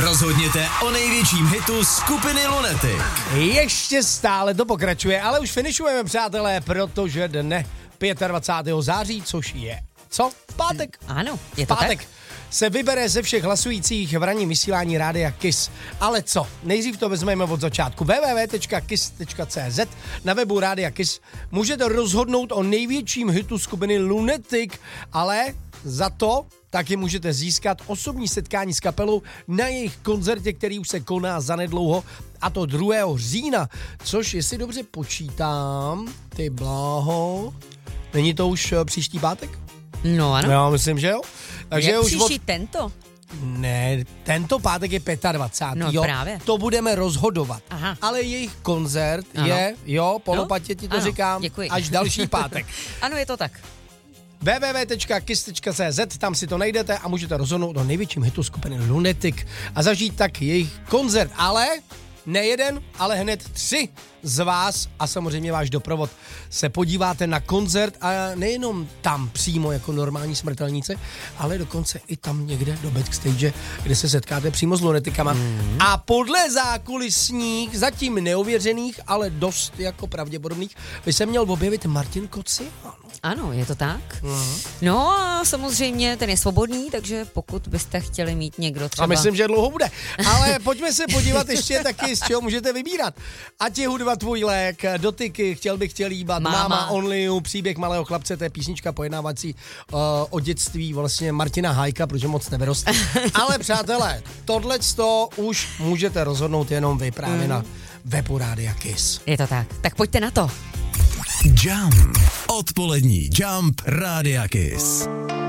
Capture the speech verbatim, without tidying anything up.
Rozhodněte o největším hitu skupiny Lunatic. Ještě stále to pokračuje, ale už finišujeme, přátelé, protože dne dvacátého pátého září, což je, co? Pátek. Ano, je to Pátek. tak. Se vybere ze všech hlasujících v ranním vysílání Rádia Kiss. Ale co? Nejdřív to vezmeme od začátku. w w w tečka kiss tečka c z na webu Rádia Kiss můžete rozhodnout o největším hitu skupiny Lunatic, ale za to taky můžete získat osobní setkání s kapelou na jejich koncertě, který už se koná zanedlouho, a to druhého října, což, jestli dobře počítám, ty bláho, není to už příští pátek? No ano. Já myslím, že jo. Takže je už příští od... tento? Ne, tento pátek je dvacátého pátého No, právě. To budeme rozhodovat. Aha. Ale jejich koncert Ano. je, jo, polopatě ti to Ano, říkám, děkuji. až další pátek. Ano, je to tak. w w w tečka kiss tečka c z, tam si to najdete a můžete rozhodnout o největším hitu skupiny Lunatic a zažít tak jejich koncert. Ale ne jeden, ale hned tři z vás a samozřejmě váš doprovod se podíváte na koncert a nejenom tam přímo jako normální smrtelníci, ale dokonce i tam někde do backstage, kde se setkáte přímo s Lunaticama. Mm. A podle zákulisních, zatím neuvěřených, ale dost jako pravděpodobných, by se měl objevit Martin Kocian. Ano, je to tak. Mm. No a samozřejmě ten je svobodný, takže pokud byste chtěli mít někdo třeba... A myslím, že dlouho bude. Ale pojďme se podívat ještě taky, z čeho můžete vybírat. Ať je hudba tvůj lék, dotyky, chtěl bych tě líbat, máma, máma Only You, příběh malého chlapce, to je písnička pojednávací uh, o dětství vlastně Martina Hájka, protože moc nevyrost. Ale přátelé, tohleto už můžete rozhodnout jenom vy právě mm. na webu Rádia Kiss. Je to tak. Tak pojďte na to. Jump. Odpolední Jump Rádia Kiss.